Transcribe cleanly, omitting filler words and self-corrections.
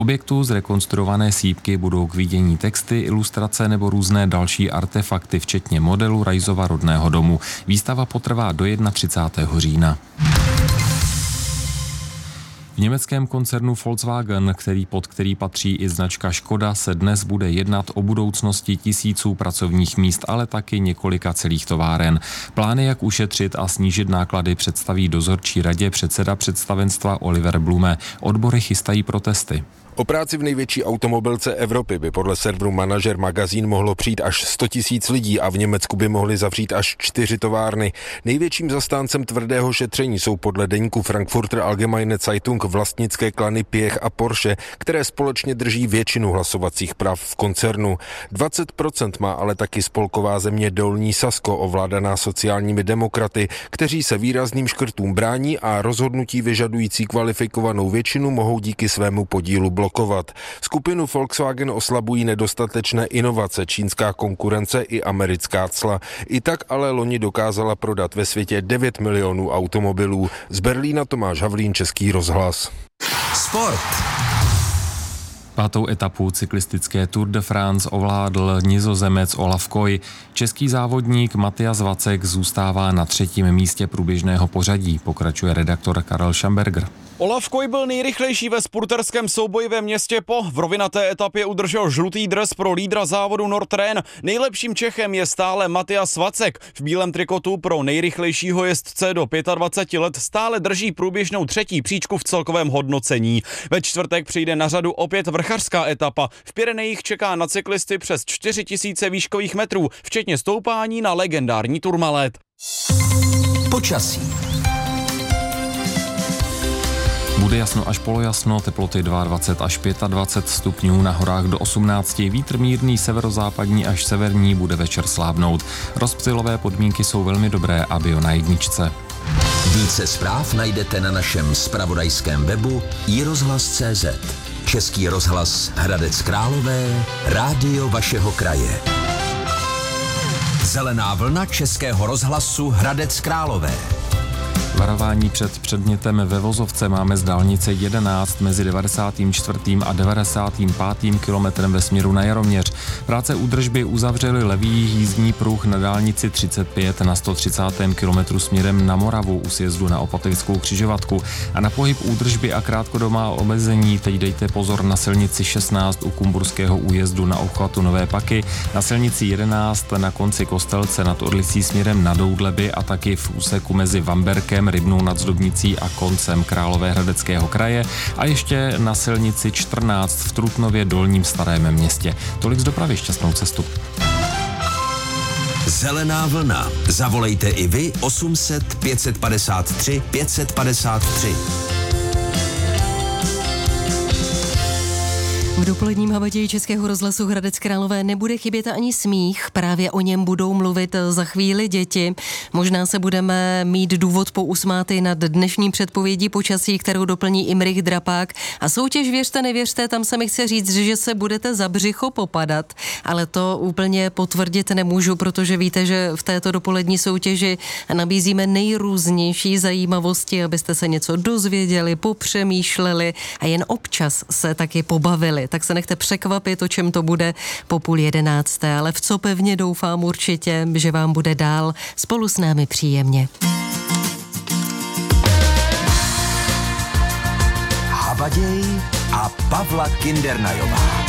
Objektu zrekonstruované sýpky budou k vidění texty, ilustrace nebo různé další artefakty, včetně modelu Rajzova rodného domu. Výstava potrvá do 31. října. V německém koncernu Volkswagen, pod který patří i značka Škoda, se dnes bude jednat o budoucnosti tisíců pracovních míst, ale taky několika celých továren. Plány, jak ušetřit a snížit náklady, představí dozorčí radě předseda představenstva Oliver Blume. Odbory chystají protesty. O práci v největší automobilce Evropy by podle serveru Manager Magazín mohlo přijít až 100 000 lidí a v Německu by mohli zavřít až 4 továrny. Největším zastáncem tvrdého šetření jsou podle deníku Frankfurter Allgemeine Zeitung vlastnické klany Piech a Porsche, které společně drží většinu hlasovacích práv v koncernu. 20% má ale taky spolková země Dolní Sasko, ovládaná sociálními demokraty, kteří se výrazným škrtům brání a rozhodnutí vyžadující kvalifikovanou většinu mohou díky svému podílu blokovat. Skupinu Volkswagen oslabují nedostatečné inovace, čínská konkurence i americká cla. I tak ale loni dokázala prodat ve světě 9 milionů automobilů. Z Berlína Tomáš Havlín, Český rozhlas. Sport. 5. etapu cyklistické Tour de France ovládl Nizozemec Olaf Koy. Český závodník Matthias Vacek zůstává na 3. místě průběžného pořadí, pokračuje redaktor Karel Schamberger. Olaf Koy byl nejrychlejší ve spurterském souboji ve městě Po. V rovinaté etapě udržel žlutý dres pro lídra závodu Nordrhein. Nejlepším Čechem je stále Matthias Vacek. V bílém trikotu pro nejrychlejšího jezdce do 25 let stále drží průběžnou 3. příčku v celkovém hodnocení. Ve čtvrtek přijde na řadu opět vrchařská etapa. V Pyrenejích čeká na cyklisty přes 4000 výškových metrů, včetně stoupání na legendární Tourmalet. Počasí. Bude jasno až polojasno, teploty 22 až 25 stupňů, na horách do 18, vítr mírný severozápadní až severní, bude večer slábnout. Rozptylové podmínky jsou velmi dobré a bio na jedničce. Více zpráv najdete na našem zpravodajském webu iRozhlas.cz. Český rozhlas Hradec Králové, rádio vašeho kraje. Zelená vlna Českého rozhlasu Hradec Králové. Varování před předmětem ve Vozovce máme z dálnice 11 mezi 94. a 95. kilometrem ve směru na Jaroměř. Práce údržby uzavřely levý jízdní pruh na dálnici 35 na 130. kilometru směrem na Moravu u sjezdu na Opatověckou křižovatku. A na pohyb údržby a krátkodobá omezení teď dejte pozor na silnici 16 u Kumburského újezdu na obchvatu Nové Paky, na silnici 11 na konci Kostelce nad Orlicí směrem na Doudleby a taky v úseku mezi Vamberkem, Rybnou nad Zdobnicí a koncem Královéhradeckého kraje a ještě na silnici 14 v Trutnově Dolním Starém Městě. Tolik z dopravy, šťastnou cestu. Zelená vlna. Zavolejte i vy 800 553 553. V dopoledním habaději Českého rozhlasu Hradec Králové nebude chybět ani smích, právě o něm budou mluvit za chvíli děti. Možná se budeme mít důvod pousmát i nad dnešní předpovědí počasí, kterou doplní Imrich Drapák. A soutěž Věřte, nevěřte, tam se mi chce říct, že se budete za břicho popadat, ale to úplně potvrdit nemůžu, protože víte, že v této dopolední soutěži nabízíme nejrůznější zajímavosti, abyste se něco dozvěděli, popřemýšleli a jen občas se taky pobavili. Tak se nechte překvapit, o čem to bude po 10:30, ale v co pevně doufám určitě, že vám bude dál spolu s námi příjemně. Habaděj a Pavla Kindernajová.